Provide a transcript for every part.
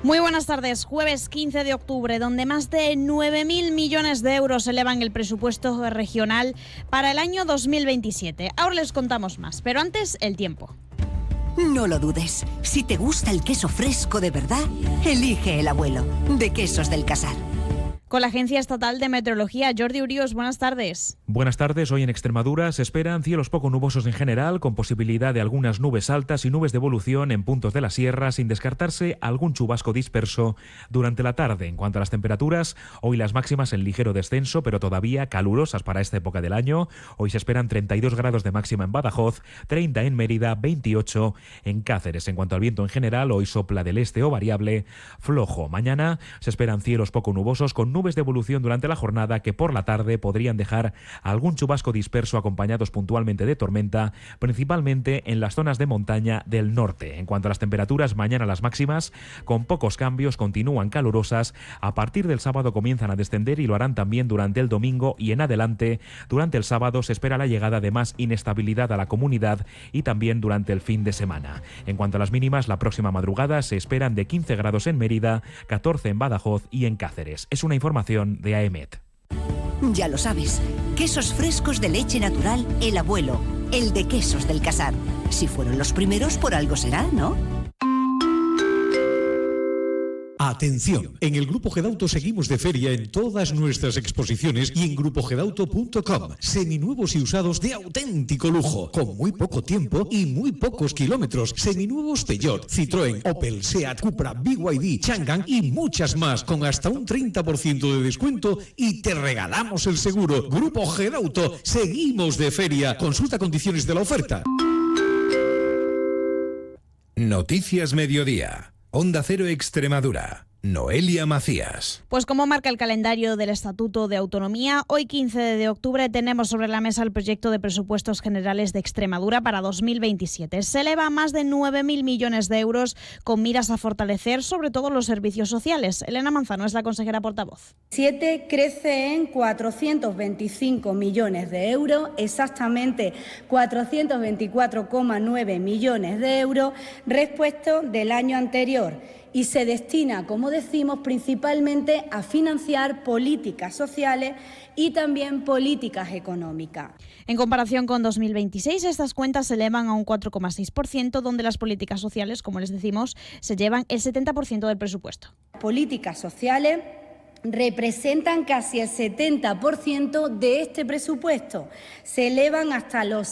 Muy buenas tardes. Jueves 15 de octubre, donde más de 9.000 millones de euros elevan el presupuesto regional para el año 2027. Ahora les contamos más, pero antes el tiempo. No lo dudes. Si te gusta el queso fresco de verdad, elige El Abuelo, de Quesos del Casar. Con la Agencia Estatal de Meteorología, Jordi Urios, buenas tardes. Buenas tardes. Hoy en Extremadura se esperan cielos poco nubosos en general, con posibilidad de algunas nubes altas y nubes de evolución en puntos de la sierra, sin descartarse algún chubasco disperso durante la tarde. En cuanto a las temperaturas, hoy las máximas en ligero descenso, pero todavía calurosas para esta época del año. Hoy se esperan 32 grados de máxima en Badajoz, 30 en Mérida, 28 en Cáceres. En cuanto al viento en general, hoy sopla del este o variable flojo. Mañana se esperan cielos poco nubosos con nubes de evolución durante la jornada que por la tarde podrían dejar algún chubasco disperso acompañados puntualmente de tormenta, principalmente en las zonas de montaña del norte. En cuanto a las temperaturas, mañana las máximas, con pocos cambios, continúan calurosas. A partir del sábado comienzan a descender y lo harán también durante el domingo y en adelante. Durante el sábado se espera la llegada de más inestabilidad a la comunidad y también durante el fin de semana. En cuanto a las mínimas, la próxima madrugada se esperan de 15 grados en Mérida, 14 en Badajoz y en Cáceres. Es una información de AEMET. Ya lo sabes, quesos frescos de leche natural El Abuelo, el de Quesos del Casar. Si fueron los primeros, por algo será, ¿no? Atención, en el Grupo Gedauto seguimos de feria en todas nuestras exposiciones y en grupogedauto.com. Seminuevos y usados de auténtico lujo, con muy poco tiempo y muy pocos kilómetros. Seminuevos Peugeot, Citroën, Opel, Seat, Cupra, BYD, Changan y muchas más, con hasta un 30% de descuento y te regalamos el seguro. Grupo Gedauto, seguimos de feria. Consulta condiciones de la oferta. Noticias Mediodía. Onda Cero Extremadura. Noelia Macías. Pues como marca el calendario del Estatuto de Autonomía, hoy 15 de octubre tenemos sobre la mesa el proyecto de presupuestos generales de Extremadura para 2027. Se eleva a más de 9.000 millones de euros con miras a fortalecer sobre todo los servicios sociales. Elena Manzano es la consejera portavoz. 7 crece en 425 millones de euros, exactamente 424,9 millones de euros respecto del año anterior. Y se destina, como decimos, principalmente a financiar políticas sociales y también políticas económicas. En comparación con 2026, estas cuentas se elevan a un 4,6%, donde las políticas sociales, como les decimos, se llevan el 70% del presupuesto. Políticas sociales representan casi el 70% de este presupuesto. Se elevan hasta los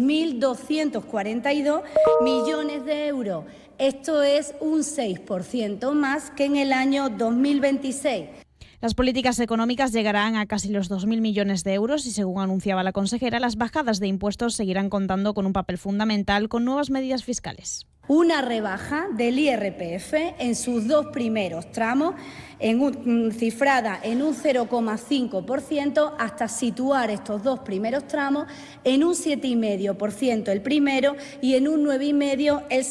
6.242 millones de euros. Esto es un 6% más que en el año 2026. Las políticas económicas llegarán a casi los 2.000 millones de euros y, según anunciaba la consejera, las bajadas de impuestos seguirán contando con un papel fundamental con nuevas medidas fiscales. Una rebaja del IRPF en sus dos primeros tramos, cifrada en un 0,5%, hasta situar estos dos primeros tramos en un 7,5% el primero y en un 9,5% el